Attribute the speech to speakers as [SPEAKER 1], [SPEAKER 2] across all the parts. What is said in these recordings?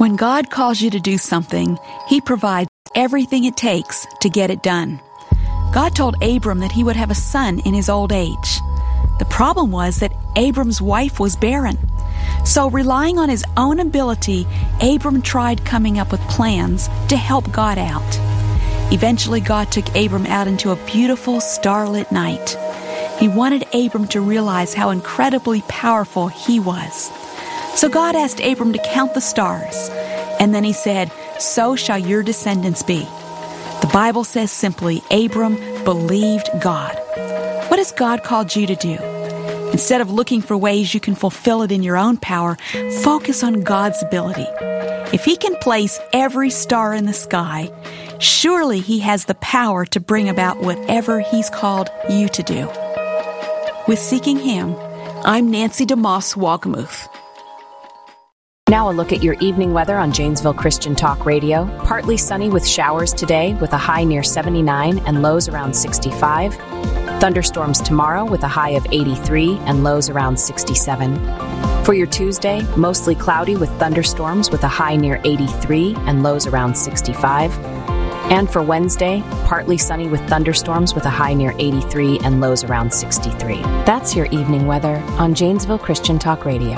[SPEAKER 1] When God calls you to do something, He provides everything it takes to get it done. God told Abram that he would have a son in his old age. The problem was that Abram's wife was barren. So, relying on his own ability, Abram tried coming up with plans to help God out. Eventually, God took Abram out into a beautiful starlit night. He wanted Abram to realize how incredibly powerful he was. So God asked Abram to count the stars, and then He said, "So shall your descendants be." The Bible says simply, Abram believed God. What has God called you to do? Instead of looking for ways you can fulfill it in your own power, focus on God's ability. If He can place every star in the sky, surely He has the power to bring about whatever He's called you to do. With Seeking Him, I'm Nancy DeMoss Wogmuth.
[SPEAKER 2] Now a look at your evening weather on Janesville Christian Talk Radio. Partly sunny with showers today with a high near 79 and lows around 65. Thunderstorms tomorrow with a high of 83 and lows around 67. For your Tuesday, mostly cloudy with thunderstorms with a high near 83 and lows around 65. And for Wednesday, partly sunny with thunderstorms with a high near 83 and lows around 63. That's your evening weather on Janesville Christian Talk Radio.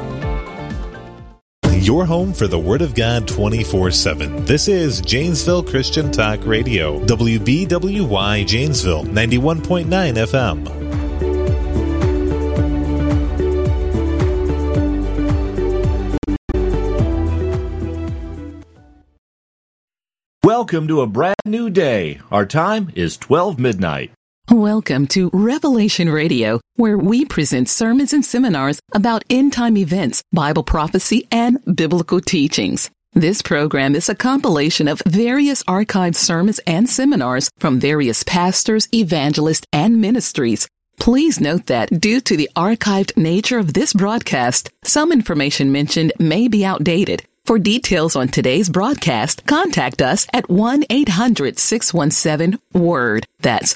[SPEAKER 3] Your home for the Word of God 24/7. This is Janesville Christian Talk Radio. WBWY Janesville, 91.9 FM.
[SPEAKER 4] Welcome to a brand new day. Our time is 12 midnight.
[SPEAKER 5] Welcome to Revelation Radio, where we present sermons and seminars about end-time events, Bible prophecy, and biblical teachings. This program is a compilation of various archived sermons and seminars from various pastors, evangelists, and ministries. Please note that due to the archived nature of this broadcast, some information mentioned may be outdated. For details on today's broadcast, contact us at 1-800-617-WORD. That's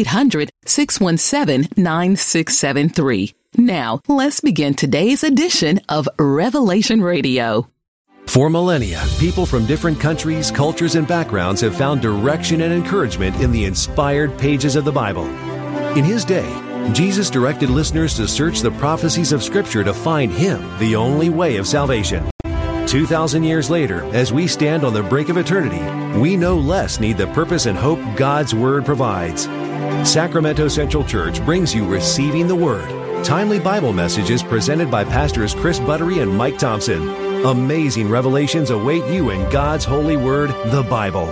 [SPEAKER 5] 1-800-617-9673. Now, let's begin today's edition of Revelation Radio.
[SPEAKER 6] For millennia, people from different countries, cultures, and backgrounds have found direction and encouragement in the inspired pages of the Bible. In His day, Jesus directed listeners to search the prophecies of Scripture to find Him, the only way of salvation. 2,000 years later, as we stand on the brink of eternity, we no less need the purpose and hope God's Word provides. Sacramento Central Church brings you Receiving the Word, timely Bible messages presented by Pastors Chris Buttery and Mike Thompson. Amazing revelations await you in God's holy Word, the Bible.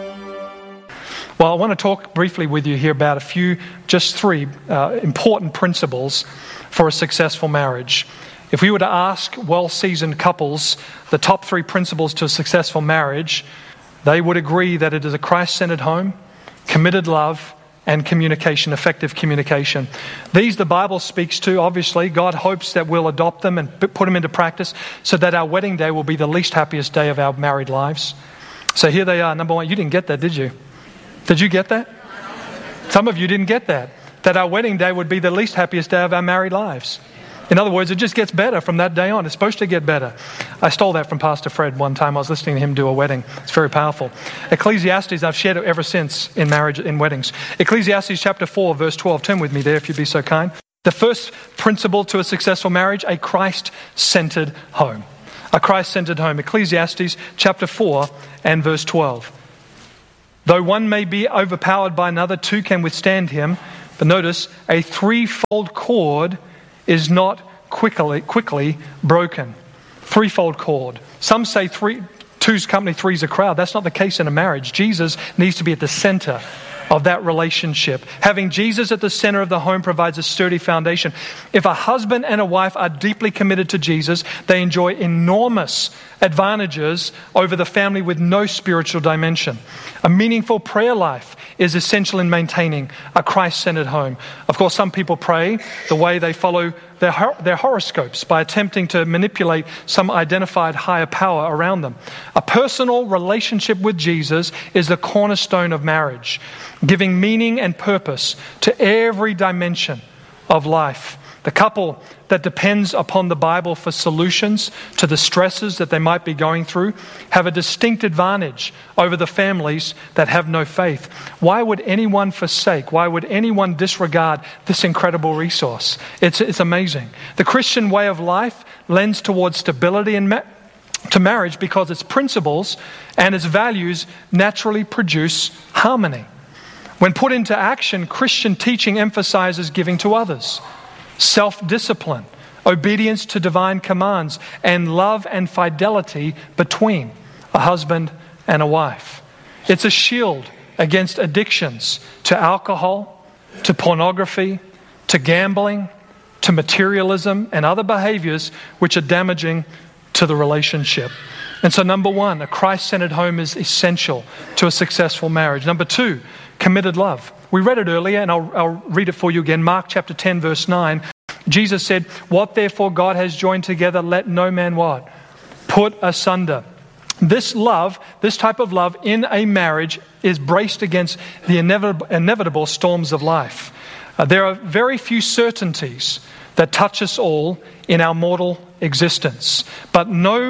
[SPEAKER 7] Well, I want to talk briefly with you here about just three important principles for a successful marriage. If we were to ask well-seasoned couples the top three principles to a successful marriage, they would agree that it is a Christ-centered home, committed love, and communication, effective communication. These the Bible speaks to, obviously. God hopes that we'll adopt them and put them into practice so that our wedding day will be the least happiest day of our married lives. So here they are. Number one, you didn't get that, did you? Did you get that? Some of you didn't get that. That our wedding day would be the least happiest day of our married lives. In other words, it just gets better from that day on. It's supposed to get better. I stole that from Pastor Fred one time. I was listening to him do a wedding. It's very powerful. Ecclesiastes, I've shared it ever since in marriage, in weddings. Ecclesiastes chapter 4, verse 12. Turn with me there if you'd be so kind. The first principle to a successful marriage, a Christ-centered home. A Christ-centered home. Ecclesiastes chapter 4 and verse 12. Though one may be overpowered by another, two can withstand him. But notice, a threefold cord is not quickly broken. Threefold cord. Some say two's company, three's a crowd. That's not the case in a marriage. Jesus needs to be at the center of that relationship. Having Jesus at the center of the home provides a sturdy foundation. If a husband and a wife are deeply committed to Jesus, they enjoy enormous advantages over the family with no spiritual dimension. A meaningful prayer life is essential in maintaining a Christ-centered home. Of course, some people pray the way they follow their horoscopes by attempting to manipulate some identified higher power around them. A personal relationship with Jesus is the cornerstone of marriage, giving meaning and purpose to every dimension of life. The couple that depends upon the Bible for solutions to the stresses that they might be going through have a distinct advantage over the families that have no faith. Why would anyone forsake? Why would anyone disregard this incredible resource? It's amazing. The Christian way of life lends towards stability to marriage because its principles and its values naturally produce harmony. When put into action, Christian teaching emphasizes giving to others, self-discipline, obedience to divine commands, and love and fidelity between a husband and a wife. It's a shield against addictions to alcohol, to pornography, to gambling, to materialism, and other behaviors which are damaging to the relationship. And so, number one, a Christ-centered home is essential to a successful marriage. Number two, committed love. We read it earlier, and I'll read it for you again. Mark chapter 10, verse 9. Jesus said, "What therefore God has joined together, let no man" what? "Put asunder." This love, this type of love in a marriage is braced against the inevitable storms of life. There are very few certainties that touch us all in our mortal existence, but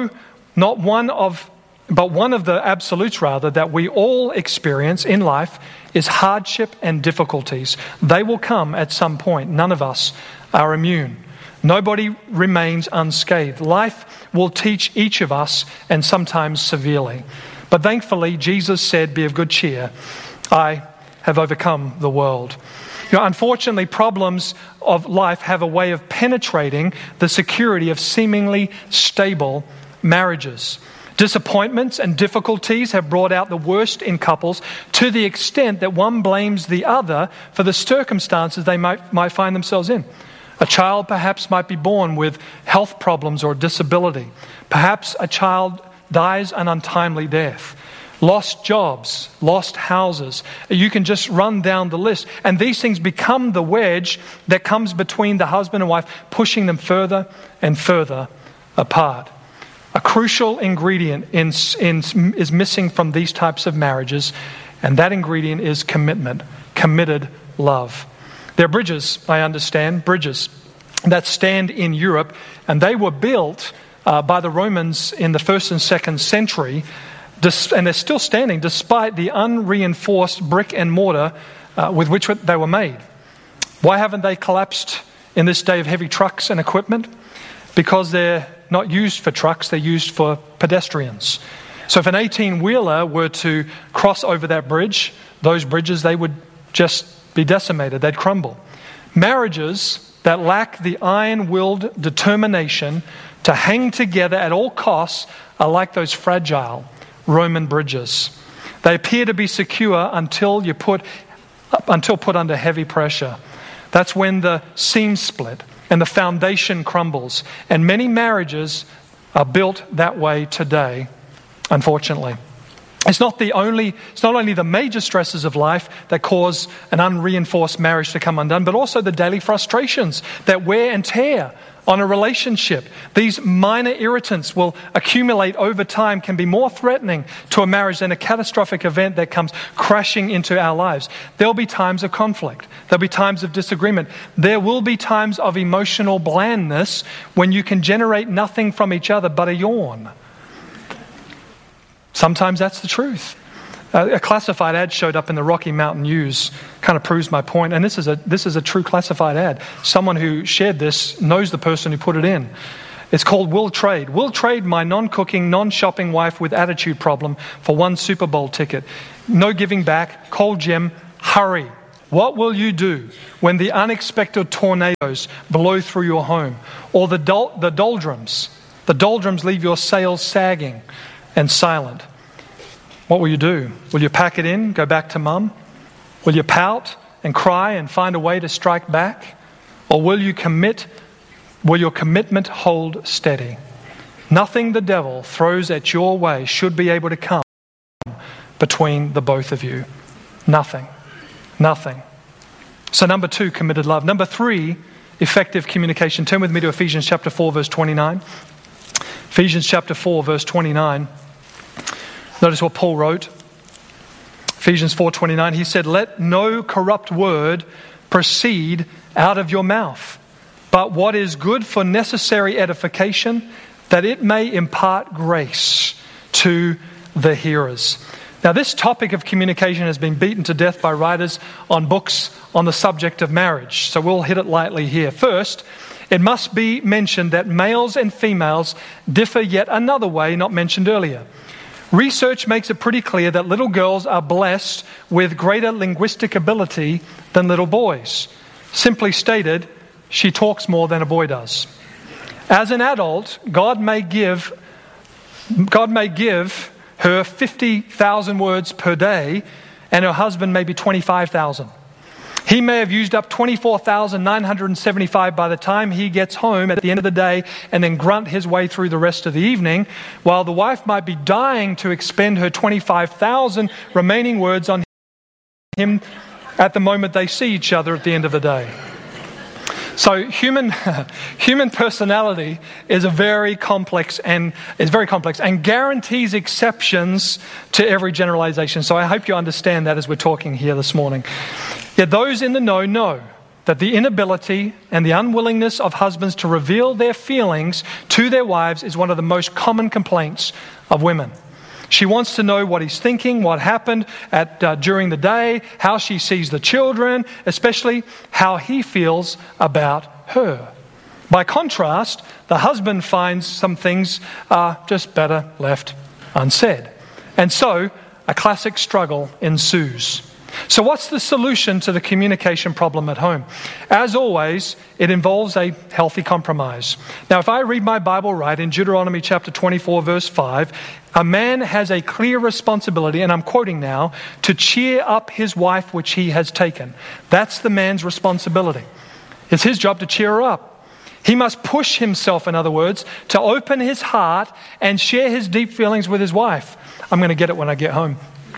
[SPEAKER 7] one of the absolutes rather that we all experience in life is hardship and difficulties. They will come at some point. None of us are immune. Nobody remains unscathed. Life will teach each of us, and sometimes severely. But thankfully, Jesus said, "Be of good cheer. I have overcome the world." Unfortunately, problems of life have a way of penetrating the security of seemingly stable marriages. Disappointments and difficulties have brought out the worst in couples to the extent that one blames the other for the circumstances they might find themselves in. A child perhaps might be born with health problems or disability. Perhaps a child dies an untimely death. Lost jobs, lost houses. You can just run down the list. And these things become the wedge that comes between the husband and wife, pushing them further and further apart. A crucial ingredient is missing from these types of marriages, and that ingredient is commitment, committed love. There are bridges, I understand, bridges that stand in Europe, and they were built by the Romans in the 1st and 2nd century, and they're still standing despite the unreinforced brick and mortar with which they were made. Why haven't they collapsed in this day of heavy trucks and equipment? Because they're not used for trucks, they're used for pedestrians. So if an 18-wheeler were to cross over that bridge, those bridges, they would just be decimated, they'd crumble. Marriages that lack the iron-willed determination to hang together at all costs are like those fragile Roman bridges. They appear to be secure until put under heavy pressure. That's when the seams split and the foundation crumbles. And many marriages are built that way today, unfortunately. It's not only the major stresses of life that cause an unreinforced marriage to come undone, but also the daily frustrations that wear and tear on a relationship. These minor irritants will accumulate over time, can be more threatening to a marriage than a catastrophic event that comes crashing into our lives. There'll be times of conflict. There'll be times of disagreement. There will be times of emotional blandness when you can generate nothing from each other but a yawn. Sometimes that's the truth. A classified ad showed up in the Rocky Mountain News, kind of proves my point. And this is a true classified ad. Someone who shared this knows the person who put it in. It's called Will Trade. Will trade my non-cooking, non-shopping wife with attitude problem for one Super Bowl ticket. No giving back. Cold gem. Hurry. What will you do when the unexpected tornadoes blow through your home, or the doldrums leave your sails sagging and silent? What will you do? Will you pack it in, go back to mum? Will you pout and cry and find a way to strike back? Or will your commitment hold steady? Nothing the devil throws at your way should be able to come between the both of you. Nothing. Nothing. So number 2, committed love. Number 3, effective communication. Turn with me to Ephesians chapter 4, verse 29. Ephesians chapter 4, verse 29. Notice what Paul wrote. Ephesians 4:29. He said, "Let no corrupt word proceed out of your mouth, but what is good for necessary edification, that it may impart grace to the hearers. Now, this topic of communication has been beaten to death by writers on books on the subject of marriage, so we'll hit it lightly here. First, it must be mentioned that males and females differ yet another way not mentioned earlier. Research makes it pretty clear that little girls are blessed with greater linguistic ability than little boys. Simply stated, she talks more than a boy does. As an adult, God may give her 50,000 words per day, and her husband maybe 25,000. He may have used up 24,975 by the time he gets home at the end of the day and then grunt his way through the rest of the evening, while the wife might be dying to expend her 25,000 remaining words on him at the moment they see each other at the end of the day. So human personality is very complex and guarantees exceptions to every generalization. So I hope you understand that as we're talking here this morning. Yet those in the know that the inability and the unwillingness of husbands to reveal their feelings to their wives is one of the most common complaints of women. She wants to know what he's thinking, what happened during the day, how she sees the children, especially how he feels about her. By contrast, the husband finds some things are just better left unsaid. And so, a classic struggle ensues. So what's the solution to the communication problem at home? As always, it involves a healthy compromise. Now, if I read my Bible right, in Deuteronomy chapter 24, verse 5, a man has a clear responsibility, and I'm quoting now, to cheer up his wife which he has taken. That's the man's responsibility. It's his job to cheer her up. He must push himself, in other words, to open his heart and share his deep feelings with his wife. I'm going to get it when I get home.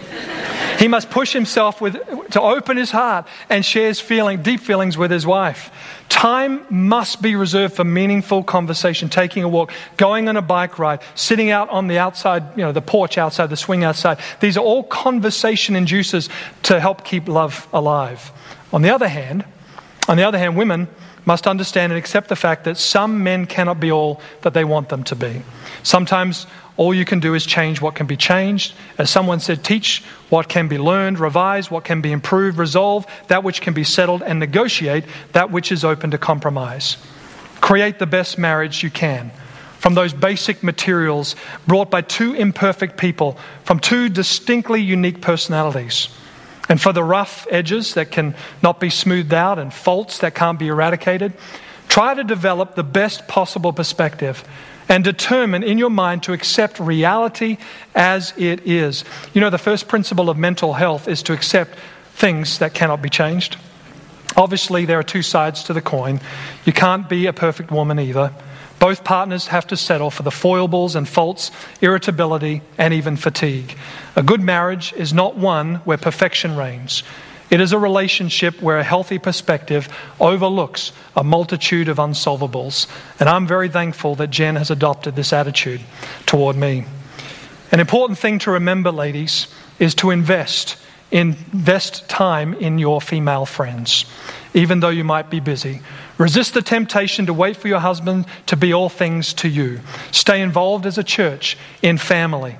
[SPEAKER 7] He must push himself to open his heart and share his deep feelings with his wife. Time must be reserved for meaningful conversation, taking a walk, going on a bike ride, sitting out on the outside, the porch outside, the swing outside. These are all conversation inducers to help keep love alive. On the other hand, women must understand and accept the fact that some men cannot be all that they want them to be. Sometimes all you can do is change what can be changed. As someone said, teach what can be learned, revise what can be improved, resolve that which can be settled, and negotiate that which is open to compromise. Create the best marriage you can from those basic materials brought by two imperfect people from two distinctly unique personalities. And for the rough edges that can not be smoothed out and faults that can't be eradicated, try to develop the best possible perspective and determine in your mind to accept reality as it is. The first principle of mental health is to accept things that cannot be changed. Obviously, there are two sides to the coin. You can't be a perfect woman either. Both partners have to settle for the foibles and faults, irritability, and even fatigue. A good marriage is not one where perfection reigns. It is a relationship where a healthy perspective overlooks a multitude of unsolvables. And I'm very thankful that Jen has adopted this attitude toward me. An important thing to remember, ladies, is to invest time in your female friends, even though you might be busy. Resist the temptation to wait for your husband to be all things to you. Stay involved as a church in family.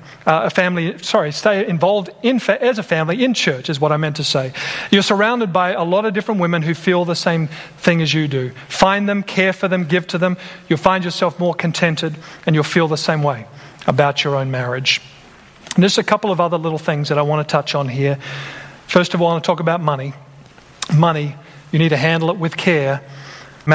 [SPEAKER 7] Stay involved as a family in church is what I meant to say. You're surrounded by a lot of different women who feel the same thing as you do. Find them, care for them, give to them. You'll find yourself more contented and you'll feel the same way about your own marriage. And there's a couple of other little things that I want to touch on here. First of all, I want to talk about money. Money, you need to handle it with care.